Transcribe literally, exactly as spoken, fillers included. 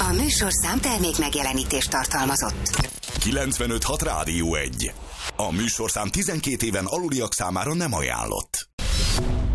A műsorszám termék megjelenítést tartalmazott. kilencvenöt hat Rádió egy. A műsorszám tizenkét éven aluliak számára nem ajánlott.